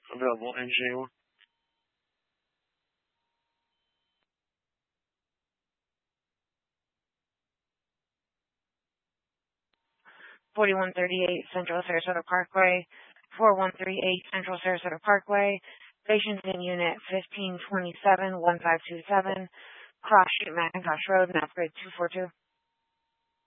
available NJ1. 4138 Central Sarasota Parkway, 4138 Central Sarasota Parkway, patients in Unit 1527-1527, Cross Street, Macintosh Road, Math Grade 242.